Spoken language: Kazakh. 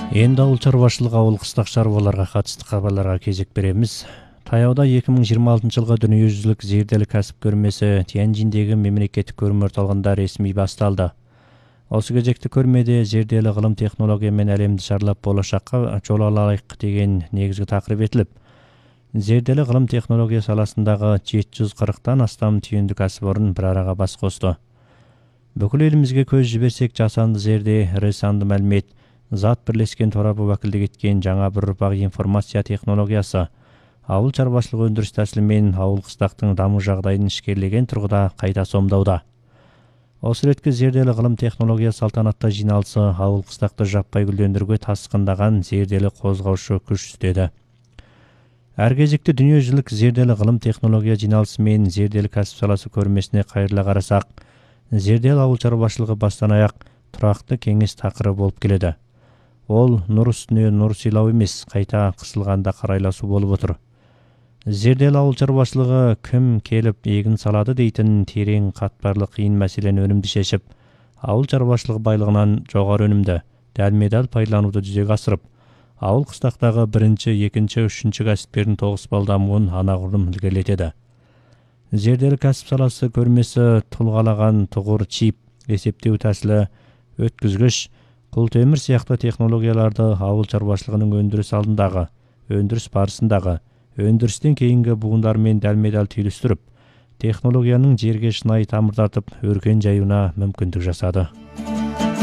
Енді ауыл чарбашылығы ауыл қыстақ шаруаларға қатысты хабарларға кезек береміз. Таяуда 2026 жылғы дүниежүзілік зерделі кәсіп көрмесі Тяньжиндегі мемлекеттік көрме орталығында ресми басталды. Осы кезекті көрмеде зерделі ғылым технология мен әлемді шарлап болашаққа жол алайық деген негізгі тақырып етіліп, зерделі ғылым технология саласындағы 740-тан астам түйінді кәсіпорын бір араға бас қосты. Бүкіл елімізге көз жіберсек, жасанды зерде, ірі санды мәлімет, зат бірлескен торабы уәкілдік еткен жаңа бір ұрпақ информация технологиясы, ауыл шаруашылығы өндіріс тәсілі мен ауыл қыстақтың даму жағдайын ішкерлеген тұрғыда қайта сомдауда. Осы ретке зерделі ғылым технология салтанатты жиналысы ауыл қыстақты жаппай гүлдендіруге тасқындаған зерделі қозғаушы күш үстеді. Әр кезекте дүниежүзілік зерделі ғылым технология жиналысы мен зерделі кәсіп саласы көрмесіне қайырыла қарасақ, зерделі ауыл шаруашылығы бастан аяқ тұрақты кеңес тақырыбы болып келеді. Ол нұр үстіне нұр сыйлау емес, қайта қысылғанда қарайласу болып отыр. Зерделі ауыл шаруашылығы кім келіп егін салады дейтін терең қатпарлы қиын мәселені өнімді шешіп, ауыл шаруашылығы байлығынан жоғары өнімді, дәлме-дәл пайдалануды жүзеге асырып, ауыл қыстақтағы бірінші, екінші, үшінші кәсіптердің тоғыспал дамуын анағұрлым ілгерілетеді. Зерделі кәсіп саласы көрмесі тұлғалаған тұғыр чип, есептеу тәсілі, өткізгіш, құлтемір сияқты технологияларды ауыл шаруашылығының өндіріс алдындағы, өндіріс барысындағы, өндірістен кейінгі буындармен дәлме-дәл түйілістіріп, технологияның жерге шынайы тамыр тартып, өркен жаюына мүмкіндік жасады.